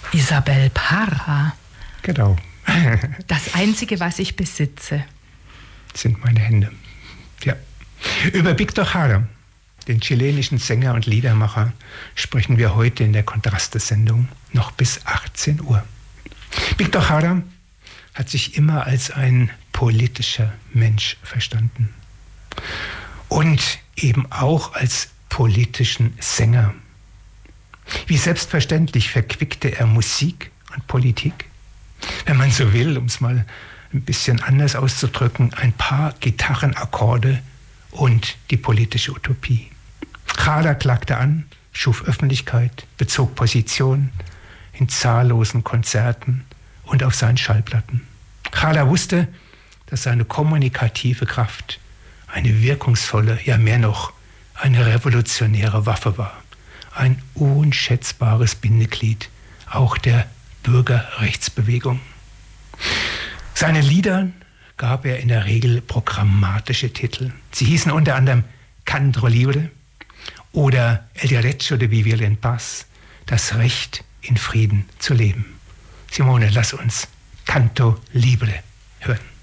Isabel Parra. Genau. Das Einzige, was ich besitze, sind meine Hände. Ja. Über Víctor Jara, den chilenischen Sänger und Liedermacher, sprechen wir heute in der Kontraste-Sendung noch bis 18 Uhr. Víctor Jara hat sich immer als ein politischer Mensch verstanden und eben auch als politischen Sänger. Wie selbstverständlich verquickte er Musik und Politik. Wenn man so will, um es mal ein bisschen anders auszudrücken, ein paar Gitarrenakkorde und die politische Utopie. Jara klagte an, schuf Öffentlichkeit, bezog Position in zahllosen Konzerten und auf seinen Schallplatten. Jara wusste, dass seine kommunikative Kraft eine wirkungsvolle, ja mehr noch, eine revolutionäre Waffe war. Ein unschätzbares Bindeglied auch der Bürgerrechtsbewegung. Seinen Liedern gab er in der Regel programmatische Titel. Sie hießen unter anderem Canto Libre oder El Derecho de Vivir en Paz, das Recht in Frieden zu leben. Simone, lass uns Canto Libre hören.